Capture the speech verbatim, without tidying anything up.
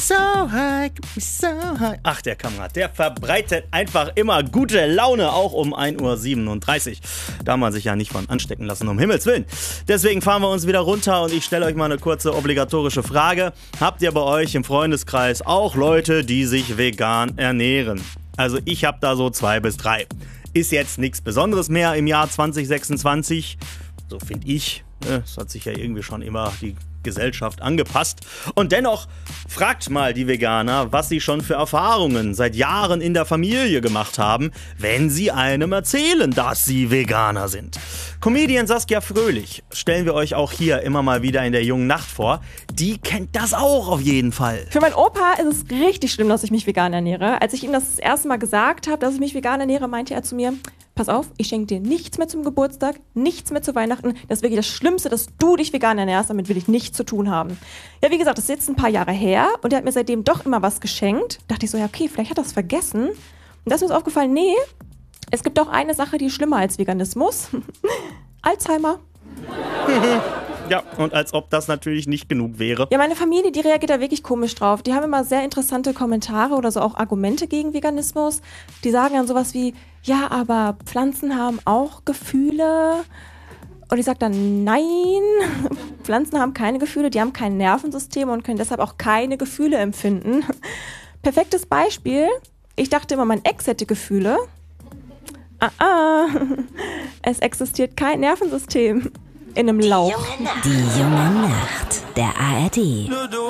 So high, so high. Ach, der Kamerad, der verbreitet einfach immer gute Laune, auch um ein Uhr siebenunddreißig. Da man sich ja nicht von anstecken lassen, um Himmels Willen. Deswegen fahren wir uns wieder runter und ich stelle euch mal eine kurze obligatorische Frage. Habt ihr bei euch im Freundeskreis auch Leute, die sich vegan ernähren? Also ich habe da so zwei bis drei. Ist jetzt nichts Besonderes mehr im Jahr zwanzig sechsundzwanzig, so finde ich. Es hat sich ja irgendwie schon immer die Gesellschaft angepasst. Und dennoch fragt mal die Veganer, was sie schon für Erfahrungen seit Jahren in der Familie gemacht haben, wenn sie einem erzählen, dass sie Veganer sind. Comedian Saskia Fröhlich stellen wir euch auch hier immer mal wieder in der jungen Nacht vor. Die kennt das auch auf jeden Fall. Für meinen Opa ist es richtig schlimm, dass ich mich vegan ernähre. Als ich ihm das, das erste Mal gesagt habe, dass ich mich vegan ernähre, meinte er zu mir: Pass auf, ich schenke dir nichts mehr zum Geburtstag, nichts mehr zu Weihnachten. Das ist wirklich das Schlimmste, dass du dich vegan ernährst. Damit will ich nichts zu tun haben. Ja, wie gesagt, das ist jetzt ein paar Jahre her und er hat mir seitdem doch immer was geschenkt. Dachte ich so, ja okay, vielleicht hat er es vergessen. Und da ist mir so aufgefallen, nee, es gibt auch eine Sache, die ist schlimmer als Veganismus. Alzheimer. Ja, und als ob das natürlich nicht genug wäre. Ja, meine Familie, die reagiert da wirklich komisch drauf. Die haben immer sehr interessante Kommentare oder so auch Argumente gegen Veganismus. Die sagen dann sowas wie, ja, aber Pflanzen haben auch Gefühle. Und ich sage dann, nein, Pflanzen haben keine Gefühle, die haben kein Nervensystem und können deshalb auch keine Gefühle empfinden. Perfektes Beispiel, ich dachte immer, mein Ex hätte Gefühle. Ah, ah, es existiert kein Nervensystem in einem Lauch. Die junge Nacht, der A R D.